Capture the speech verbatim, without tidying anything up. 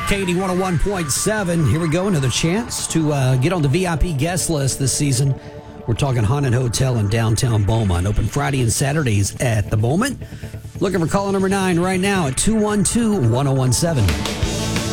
K D one oh one point seven. Here we go. Another chance to uh, get on the V I P guest list this season. We're talking Haunted Hotel in downtown Beaumont. Open Friday and Saturdays at the Beaumont. Looking for caller number nine right now at two one two, one oh one seven.